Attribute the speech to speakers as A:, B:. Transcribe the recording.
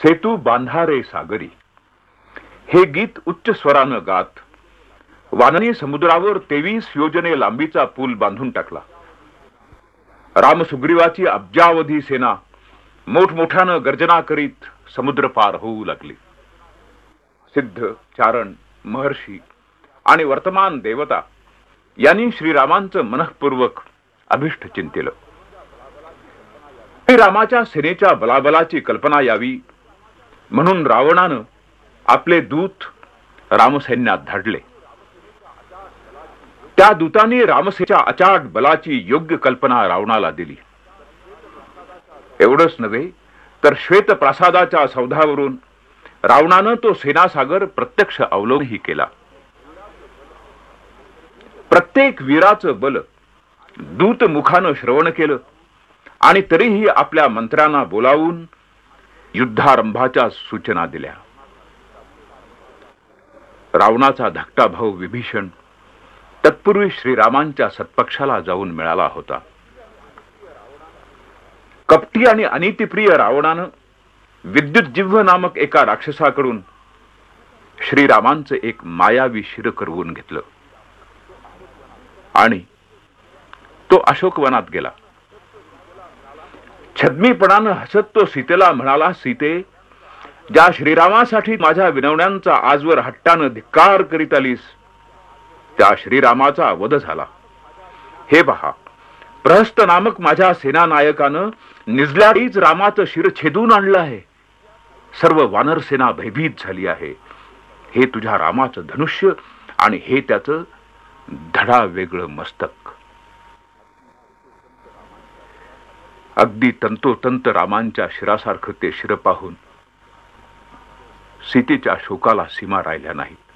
A: सेतू बांधा रे सागरी हे गीत उच्च स्वरानं गात वाननी समुद्रावर 23 योजने लांबीचा पूल बांधून टाकला. राम सुग्रीवाची अब्जावधी सेना मोठमोठ्यानं गर्जना करीत समुद्र पार होऊ लागली. सिद्ध, चारण, महर्षी आणि वर्तमान देवता यांनी श्रीरामांचं मनःपूर्वक अभिष्ट चिंतिलं. श्रीरामाच्या सेनेच्या बलाबलाची कल्पना यावी म्हणून रावणानं आपले दूत रामसैन्यात धाडले. त्या दूतांनी रामसेनेच्या अचाट बलाची योग्य कल्पना रावणाला दिली. एवढंच नव्हे तर श्वेत प्रासादाच्या सौधावरून रावणानं तो सेनासागर प्रत्यक्ष अवलोकनही केला. प्रत्येक वीराचं बल दूत मुखानं श्रवण केलं आणि तरीही आपल्या मंत्र्यांना बोलावून युद्धारंभाच्या सूचना दिल्या. रावणाचा धाकटा भाऊ विभीषण तत्पूर्वी श्रीरामांच्या सत्पक्षाला जाऊन मिळाला होता. कपटी आणि अनितिप्रिय रावणानं विद्युतजिह्व नामक एका राक्षसाकडून श्रीरामांचं एक मायावी शिर करवून घेतलं आणि तो अशोकवनात गेला. छद्मीपणानं हसत तो सीतेला म्हणाला, सीते, ज्या श्रीरामासाठी माझ्या विनवण्यांचा आजवर हट्टानं धिक्कार करीत आलीस त्या श्रीरामाचा वध झाला. हे पहा, प्रहस्त नामक माझ्या सेनानायकानं निजल्यारीच रामाचं शिर छेदून आणलं आहे. सर्व वानर सेना भयभीत झाली आहे. हे तुझ्या रामाचं धनुष्य आणि हे त्याचं धडा वेगळं मस्तक. अगदी तंतोतंत रामांच्या शिरासारखं ते शिर पाहून सीतेच्या शोकाला सीमा राहिल्या नाहीत.